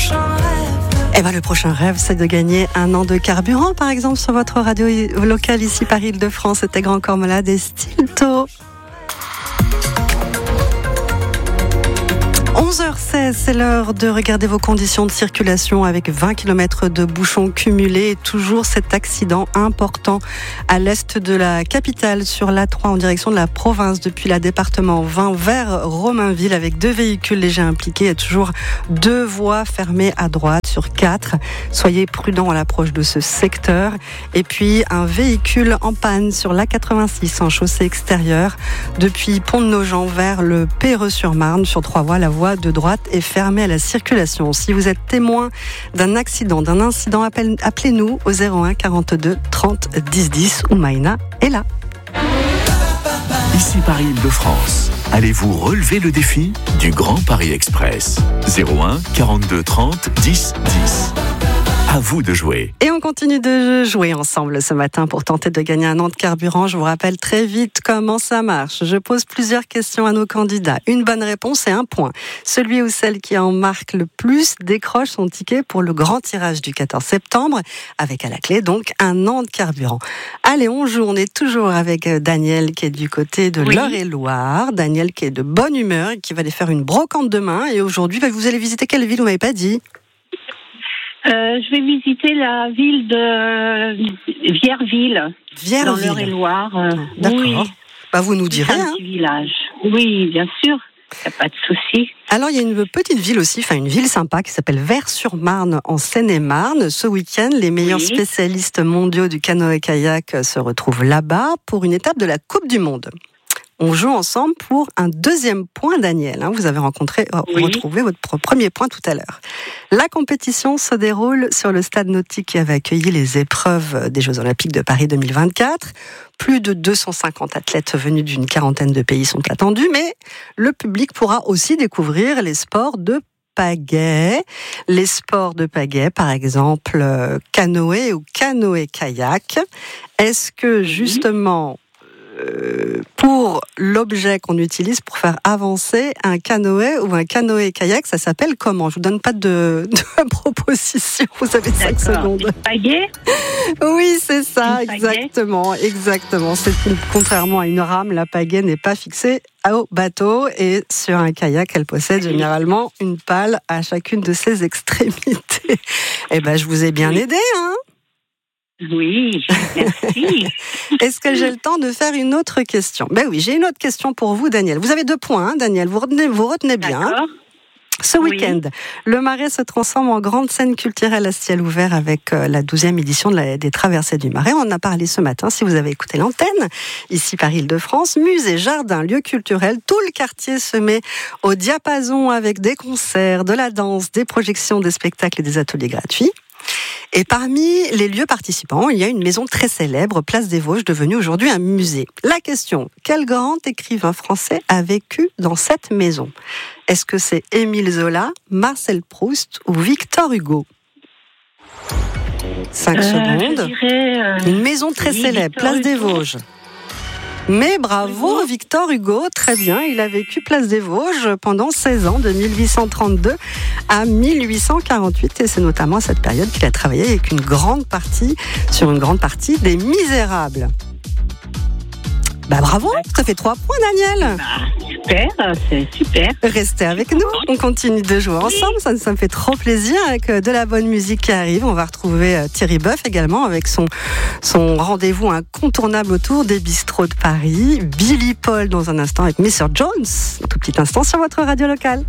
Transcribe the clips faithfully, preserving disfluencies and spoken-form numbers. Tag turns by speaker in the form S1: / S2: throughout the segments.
S1: Eh ben, le prochain rêve, c'est de gagner un an de carburant, par exemple, sur votre radio locale ici par Île-de-France. C'était Grand Corps Malade et Stilto. onze heures seize, c'est l'heure de regarder vos conditions de circulation avec vingt kilomètres de bouchons cumulés et toujours cet accident important à l'est de la capitale sur l'A trois en direction de la province depuis la département vingt vers Romainville avec deux véhicules légers impliqués et toujours deux voies fermées à droite sur quatre. Soyez prudents à l'approche de ce secteur. Et puis un véhicule en panne sur l'A quatre-vingt-six en chaussée extérieure depuis Pont de Nogent vers le Perreux-sur-Marne sur trois voies. La voie de droite est fermée à la circulation. Si vous êtes témoin d'un accident, d'un incident, appelez-nous au zéro un quarante-deux trente dix dix où Maïna est là.
S2: Ici Paris Île-de-France. Allez-vous relever le défi du Grand Paris Express? zéro un quarante-deux trente dix dix. À vous de jouer.
S1: Et on continue de jouer ensemble ce matin pour tenter de gagner un an de carburant. Je vous rappelle très vite comment ça marche. Je pose plusieurs questions à nos candidats. Une bonne réponse et un point. Celui ou celle qui en marque le plus décroche son ticket pour le grand tirage du quatorze septembre, avec à la clé donc un an de carburant. Allez, on joue. On est toujours avec Daniel qui est du côté de oui. l'Eure-et-Loire. Daniel qui est de bonne humeur et qui va aller faire une brocante demain. Et aujourd'hui, vous allez visiter quelle ville? Vous m'avez pas dit.
S3: Euh, je vais visiter la ville de Vierville,
S1: Vierville.
S3: Dans l'Eure-et-Loire. Euh,
S1: D'accord.
S3: Oui.
S1: Bah, vous nous direz.
S3: C'est un
S1: hein.
S3: petit village. Oui, bien sûr. Il n'y a pas de souci.
S1: Alors, il y a une petite ville aussi, enfin une ville sympa qui s'appelle Vers-sur-Marne en Seine-et-Marne. Ce week-end, les meilleurs oui. spécialistes mondiaux du canoë-kayak se retrouvent là-bas pour une étape de la Coupe du Monde. On joue ensemble pour un deuxième point, Daniel. Vous avez rencontré, oui. retrouvé votre premier point tout à l'heure. La compétition se déroule sur le stade nautique qui avait accueilli les épreuves des Jeux Olympiques de Paris deux mille vingt-quatre. Plus de deux cent cinquante athlètes venus d'une quarantaine de pays sont attendus, mais le public pourra aussi découvrir les sports de pagaie. Les sports de pagaie, par exemple, canoë ou canoë-kayak. Est-ce que, justement, Euh, pour l'objet qu'on utilise pour faire avancer un canoë ou un canoë-kayak, ça s'appelle comment? Je vous donne pas de, de proposition, vous avez cinq secondes.
S3: Une pagaie?
S1: Oui, c'est ça, exactement, exactement. C'est contrairement à une rame, la pagaie n'est pas fixée au bateau et sur un kayak, elle possède généralement une pale à chacune de ses extrémités. Eh ben, je vous ai bien aidé, hein?
S3: Oui, merci.
S1: Est-ce que j'ai le temps de faire une autre question? Ben oui, j'ai une autre question pour vous, Daniel. Vous avez deux points, hein, Daniel. Vous retenez, vous retenez bien.
S3: D'accord.
S1: Ce week-end, oui. le Marais se transforme en grande scène culturelle à ciel ouvert avec euh, la douzième édition de la, des Traversées du Marais. On en a parlé ce matin, si vous avez écouté l'antenne, ici par Île-de-France. Musée, jardin, lieux culturels, tout le quartier se met au diapason avec des concerts, de la danse, des projections, des spectacles et des ateliers gratuits. Et parmi les lieux participants, il y a une maison très célèbre, Place des Vosges, devenue aujourd'hui un musée. La question, quel grand écrivain français a vécu dans cette maison? Est-ce que c'est Émile Zola, Marcel Proust ou Victor Hugo? Cinq euh, secondes.
S3: Dirais, euh,
S1: une maison très oui, célèbre, Victor Place Hugo. Des Vosges. Mais bravo, Hugo. Victor Hugo, très bien, il a vécu Place des Vosges pendant seize ans, de mille huit cent trente-deux à mille huit cent quarante-huit, et c'est notamment à cette période qu'il a travaillé avec une grande partie, sur une grande partie des Misérables. Bah bravo, ça fait trois points, Daniel.
S3: Bah, super, c'est super.
S1: Restez avec nous, on continue de jouer ensemble, ça, ça me fait trop plaisir avec de la bonne musique qui arrive. On va retrouver Thierry Boeuf également avec son, son rendez-vous incontournable autour des bistrots de Paris. Billy Paul dans un instant avec mister Jones, un tout petit instant sur votre radio locale.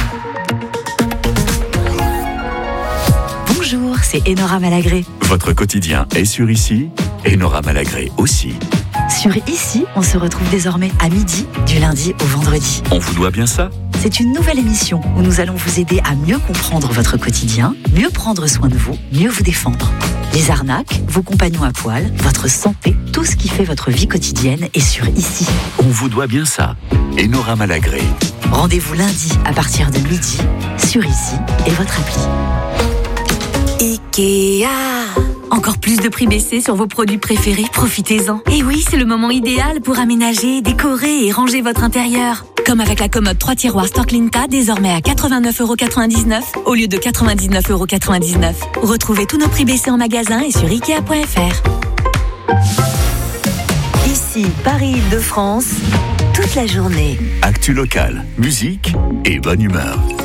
S4: Bonjour, c'est Enora Malagré.
S2: Votre quotidien est sur Ici, Enora Malagré aussi.
S4: Sur Ici, on se retrouve désormais à midi, du lundi au vendredi.
S2: On vous doit bien ça?
S4: C'est une nouvelle émission où nous allons vous aider à mieux comprendre votre quotidien, mieux prendre soin de vous, mieux vous défendre. Les arnaques, vos compagnons à poil, votre santé, tout ce qui fait votre vie quotidienne est sur Ici.
S2: On vous doit bien ça. Enora Malagré.
S4: Rendez-vous lundi à partir de midi sur Ici et votre appli. Ikea. Encore plus de prix baissés sur vos produits préférés, profitez-en. Et oui, c'est le moment idéal pour aménager, décorer et ranger votre intérieur.
S5: Comme avec la commode trois tiroirs Storklinta, désormais à quatre-vingt-neuf euros quatre-vingt-dix-neuf au lieu de quatre-vingt-dix-neuf euros quatre-vingt-dix-neuf. Retrouvez tous nos prix baissés en magasin et sur ikea point fr.
S4: Ici, Paris-Île-de-France, toute la journée.
S2: Actu local, musique et bonne humeur.